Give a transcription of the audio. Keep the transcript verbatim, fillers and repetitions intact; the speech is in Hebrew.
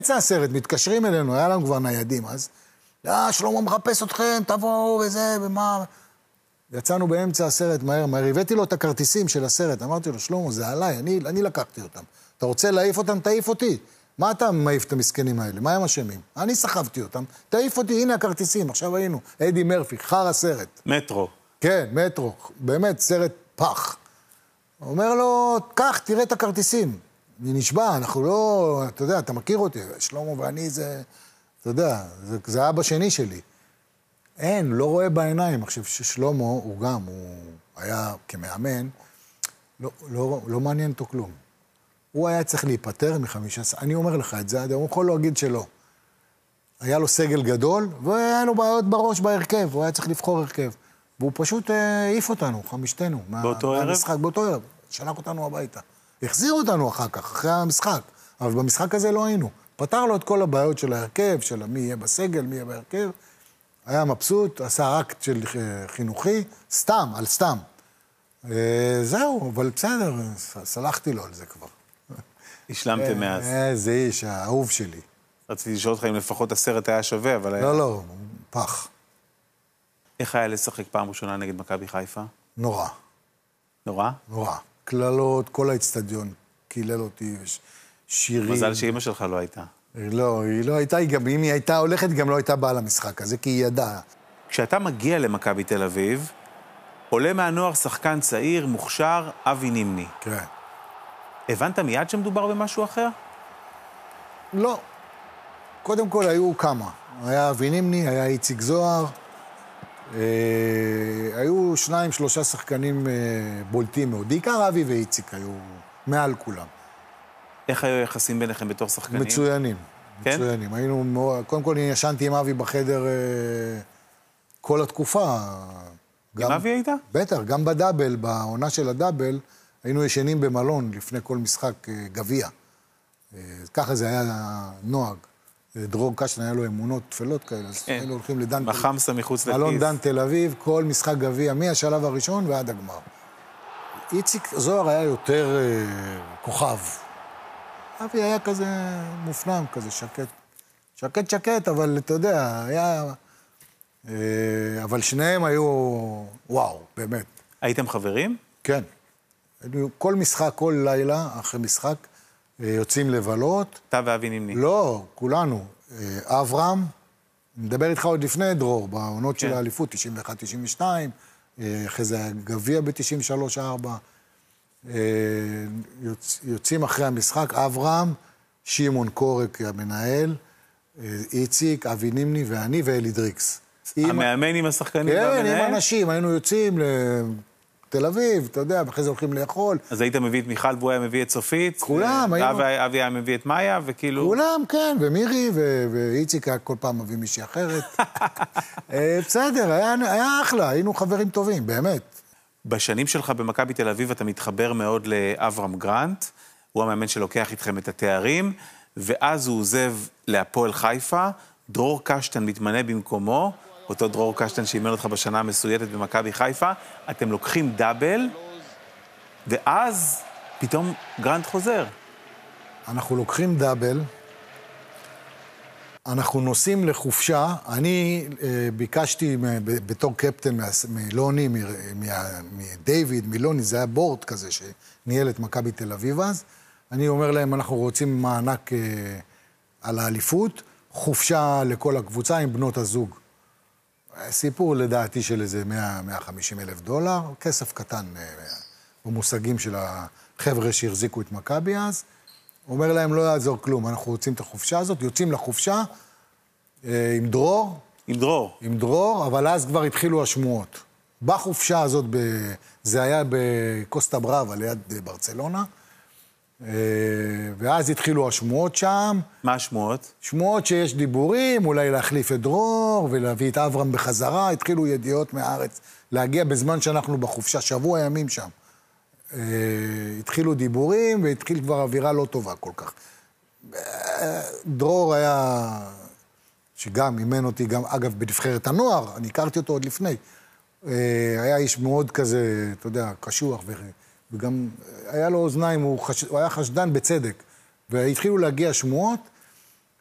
באמצע הסרט, מתקשרים אלינו, היה לנו כבר ניידים אז. לא, שלמה מחפש אתכם, תבואו וזה, ומה... יצאנו באמצע הסרט מהר, מהר. הבאתי לו את הכרטיסים של הסרט. אמרתי לו, שלמה, זה עליי, אני, אני לקחתי אותם. אתה רוצה להעיף אותם, תעיף אותי. מה אתה מעיף את המסכנים האלה? מה הם אשמים? אני סחבתי אותם. תעיף אותי, הנה הכרטיסים, עכשיו היינו. אדי מרפי, חר הסרט. מטרו. כן, מטרו. באמת, סרט פח. אומר לו, קח, תראה את הכרטיסים. אני נשבע, אנחנו לא... אתה יודע, אתה מכיר אותי. שלמה ואני זה... אתה יודע, זה, זה אבא שני שלי. אין, לא רואה בעיניים. עכשיו ששלמה, הוא גם, הוא היה כמאמן, לא, לא, לא מעניין אותו כלום. הוא היה צריך להיפטר מחמישה... אני אומר לך את זה, הוא יכול להגיד שלא. היה לו סגל גדול, והיה לו בעיות בראש בהרכב, הוא היה צריך לבחור הרכב. והוא פשוט העיף אותנו, חמישתנו. באותו ערב? מהמשחק, באותו ערב. שלח אותנו הביתה. החזיר אותנו אחר כך, אחרי המשחק. אבל במשחק הזה לא היינו. פתר לו את כל הבעיות של ההרכב, של מי יהיה בסגל, מי יהיה בהרכב. היה מבסוט, עשה אקט של חינוכי, סתם, על סתם. זהו, אבל בסדר, סלחתי לו על זה כבר. השלמתם מאז. זה איש, האהוב שלי. רציתי לשאול אותך אם לפחות הסרט היה שווה, אבל היה... לא, לא, פח. איך היה לשחק פעם ראשונה נגד מכבי חיפה? נורא. נורא? נורא. כללות, כל האצטדיון קילל אותי, שירים. מזל שאמא שלך לא הייתה. לא, היא לא הייתה, גם אם היא הייתה הולכת, גם לא הייתה באה למשחק הזה, כי היא ידעה. כשאתה מגיע למכבי תל אביב, עולה מהנוער שחקן צעיר, מוכשר, אבי נימני. כן. הבנת מיד שמדובר במשהו אחר? לא. קודם כל היו כמה. היה אבי נימני, היה איציק זוהר, אה, היו שניים, שלושה שחקנים אה, בולטים מאוד. בעיקר אבי ואיציק היו מעל כולם. איך היו יחסים ביניכם בתור שחקנים? מצוינים. כן? מצוינים. היינו מאוד... קודם כל, אני ישנתי עם אבי בחדר אה, כל התקופה. עם גם... אבי היית? בטח, גם בדאבל, בעונה של הדאבל, היינו ישנים במלון לפני כל משחק אה, גביע. אה, ככה זה היה נוהג. דרור קשטן היה לו אמונות תפלות כאלה, אז כן. היינו הולכים לדן... בחמסה מחוץ לכיס. מלון דן תל אביב, כל משחק גביע, מהשלב הראשון ועד הגמר. איציק זוהר היה יותר אה, כוכב. אבי היה כזה מופנם, כזה שקט. שקט שקט, אבל אתה יודע, היה... אה, אבל שניהם היו... וואו, באמת. הייתם חברים? כן. כל משחק, כל לילה, אחרי משחק, יוצאים לבלות. אתה ואבי נימני. לא, כולנו. אברהם, מדבר איתך עוד לפני דרור, בעונות כן. של האליפות, תשעים ואחת תשעים ושתיים, אחרי זה היה גביע ב-תשעים ושלוש ארבע. יוצ... יוצאים אחרי המשחק, אברהם, שמעון קורק המנהל, איציק, אבי נימני ואני ואלי דריקס. המאמן עם השחקנים כן, והמנהל? עם אנשים, היינו יוצאים לתל אביב, אתה יודע, ואחרי זה הולכים לאכול. אז היית מביא את מיכל והוא היה מביא את סופית? כולם, היינו... אבי היה מביא את מאיה, וכאילו... כולם, כן, ומירי, ו... ואיציק היה כל פעם מביא מישהי אחרת. בסדר, היה, היה אחלה, היינו חברים טובים, באמת. בשנים שלך במכבי תל אביב אתה מתחבר מאוד לאברהם גרנט, הוא המאמן שלוקח איתכם את התארים, ואז הוא עוזב להפועל חיפה, דרור קשטן מתמנה במקומו, אותו דרור קשטן שאימן אותך בשנה המסויטת במכבי חיפה, אתם לוקחים דאבל, ואז פתאום גרנט חוזר. אנחנו לוקחים דאבל, אנחנו נוסעים לחופשה, אני אה, ביקשתי בתור קפטן מלוני, מדייוויד, מלוני, זה היה בורד כזה שניהל את מכבי תל אביב אז, אני אומר להם, אנחנו רוצים מענק אה, על האליפות, חופשה לכל הקבוצה עם בנות הזוג. סיפור לדעתי של איזה מאה מאה וחמישים אלף דולר, כסף קטן אה, במושגים של החבר'ה שהחזיקו את מכבי אז, אומר להם, לא יעזור כלום, אנחנו רוצים את החופשה הזאת, יוצאים לחופשה אה, עם דרור. עם דרור. עם דרור, אבל אז כבר התחילו השמועות. בחופשה הזאת, ב... זה היה בקוסטה בראבה, ליד ברצלונה, אה, ואז התחילו השמועות שם. מה השמועות? שמועות שיש דיבורים, אולי להחליף את דרור ולהביא את אברהם בחזרה, התחילו ידיעות מהארץ, להגיע בזמן שאנחנו בחופשה, שבוע ימים שם. Uh, התחילו דיבורים, והתחיל כבר אווירה לא טובה כל כך. Uh, דרור היה, שגם אימן אותי, גם, אגב, בנבחרת הנוער, אני הכרתי אותו עוד לפני, uh, היה איש מאוד כזה, אתה יודע, קשוח, וגם היה לו אוזניים, הוא, חש... הוא היה חשדן בצדק, והתחילו להגיע שמועות,